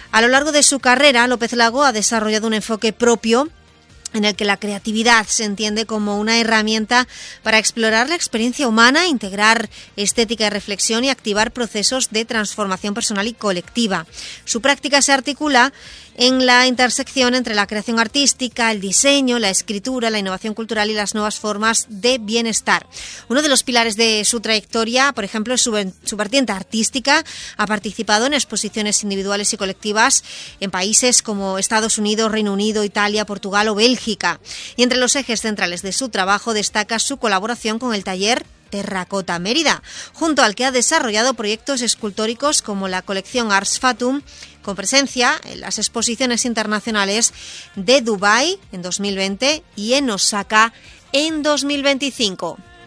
A lo largo de su carrera, López Lago ha desarrollado un enfoque propio en el que la creatividad se entiende como una herramienta para explorar la experiencia humana, integrar estética y reflexión y activar procesos de transformación personal y colectiva. Su práctica se articula en la intersección entre la creación artística, el diseño, la escritura, la innovación cultural y las nuevas formas de bienestar. Uno de los pilares de su trayectoria, por ejemplo, es su vertiente artística. Ha participado en exposiciones individuales y colectivas en países como Estados Unidos, Reino Unido, Italia, Portugal o Bélgica. Y entre los ejes centrales de su trabajo destaca su colaboración con el taller Terracota Mérida, junto al que ha desarrollado proyectos escultóricos como la colección Ars Fatum, con presencia en las exposiciones internacionales de Dubái en 2020 y en Osaka en 2025.